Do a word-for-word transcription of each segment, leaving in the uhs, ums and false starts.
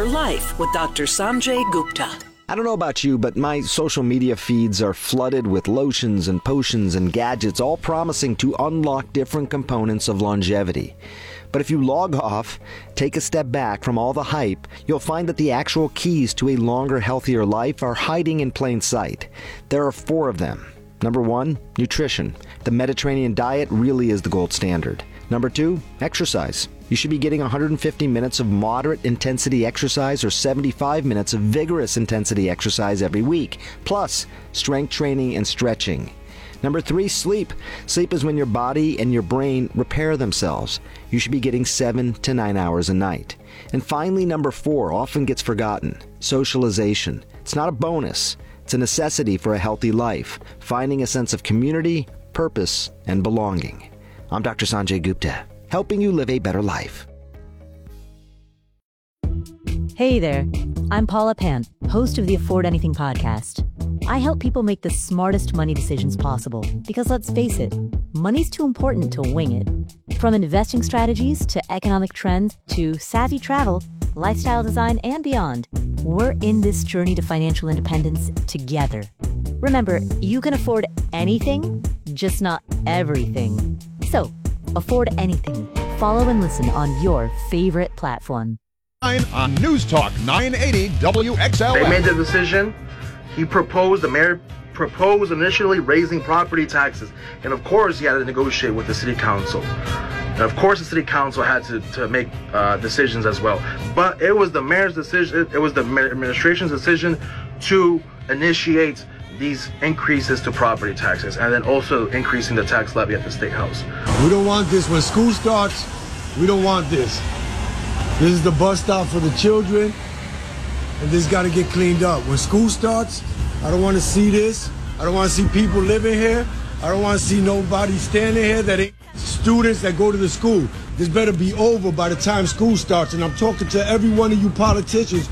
Better Life with Doctor Sanjay Gupta. I don't know about you, but my social media feeds are flooded with lotions and potions and gadgets, all promising to unlock different components of longevity. But if you log off, take a step back from all the hype, you'll find that the actual keys to a longer, healthier life are hiding in plain sight. There are four of them. Number one, nutrition. The Mediterranean diet really is the gold standard. Number two, exercise. You should be getting one hundred fifty minutes of moderate intensity exercise or seventy-five minutes of vigorous intensity exercise every week, plus strength training and stretching. Number three, sleep. Sleep is when your body and your brain repair themselves. You should be getting seven to nine hours a night. And finally, number four, often gets forgotten, socialization. It's not a bonus. It's a necessity for a healthy life, finding a sense of community, purpose, and belonging. I'm Doctor Sanjay Gupta, helping you live a better life. Hey there, I'm Paula Pant, host of the Afford Anything podcast. I help people make the smartest money decisions possible because, let's face it, money's too important to wing it. From investing strategies to economic trends to savvy travel, lifestyle design, and beyond, we're in this journey to financial independence together. Remember, you can afford anything, just not everything. So, afford anything. Follow and listen on your favorite platform. On News Talk nine eighty W X L. They made the decision. He proposed, the mayor proposed initially raising property taxes. And of course, he had to negotiate with the city council. And of course, the city council had to, to make uh, decisions as well. But it was the mayor's decision, it was the administration's decision to initiate these increases to property taxes and then also increasing the tax levy at the State House. We don't want this. When school starts, we don't want this. This is the bus stop for the children, and this got to get cleaned up. When school starts, I don't want to see this. I don't want to see people living here. I don't want to see nobody standing here that ain't students that go to the school. This better be over by the time school starts, and I'm talking to every one of you politicians.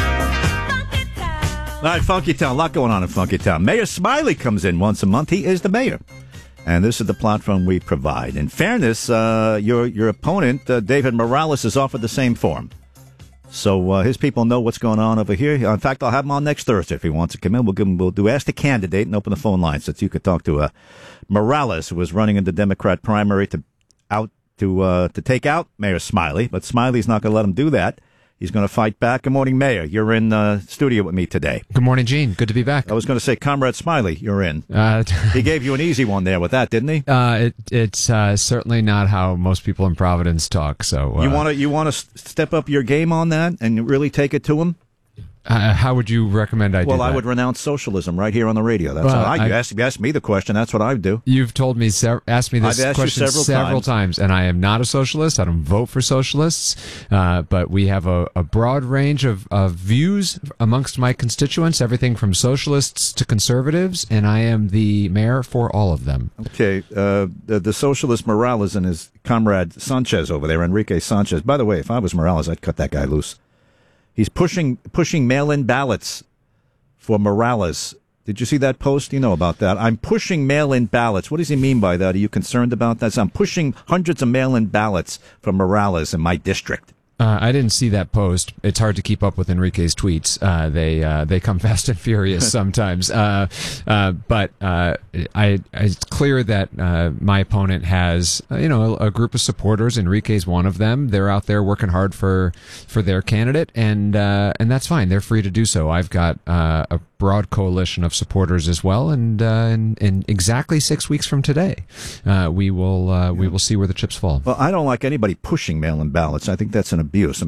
All right, Funky Town, a lot going on in Funky Town. Mayor Smiley comes in once a month. He is the mayor. And this is the platform we provide. In fairness, uh, your your opponent, uh, David Morales, is offered the same forum. So uh, his people know what's going on over here. In fact, I'll have him on next Thursday if he wants to come in. We'll give him, we'll do Ask the Candidate and open the phone lines so that you could talk to uh, Morales, who was running in the Democrat primary to out to uh, to take out Mayor Smiley. But Smiley's not going to let him do that. He's going to fight back. Good morning, Mayor. You're in uh, studio with me today. Good morning, Gene. Good to be back. I was going to say, Comrade Smiley, you're in. Uh, he gave you an easy one there with that, didn't he? Uh, it, it's uh, certainly not how most people in Providence talk. So uh, you want to you want to step up your game on that and really take it to him? Uh, how would you recommend I do well, that? Well, I would renounce socialism right here on the radio. That's well, how I, I you ask, you ask me the question. That's what I would do. You've told me, asked me this question several, several times. times, and I am not a socialist. I don't vote for socialists, uh, but we have a, a broad range of, of views amongst my constituents, everything from socialists to conservatives, and I am the mayor for all of them. Okay, uh, the, the socialist Morales and his comrade Sanchez over there, Enrique Sanchez. By the way, if I was Morales, I'd cut that guy loose. He's pushing pushing mail-in ballots for Morales. Did you see that post? You know about that. I'm pushing mail-in ballots. What does he mean by that? Are you concerned about that? So I'm pushing hundreds of mail-in ballots for Morales in my district. Uh, I didn't see that post. It's hard to keep up with Enrique's tweets. Uh, they uh, they come fast and furious sometimes. Uh, uh, but uh, I, it's clear that uh, my opponent has uh, you know a, a group of supporters. Enrique's one of them. They're out there working hard for for their candidate, and uh, and that's fine. They're free to do so. I've got uh, a broad coalition of supporters as well, and uh, in, in exactly six weeks from today, uh, we will uh, we will see where the chips fall. Well, I don't like anybody pushing mail-in ballots. I think that's an abuse.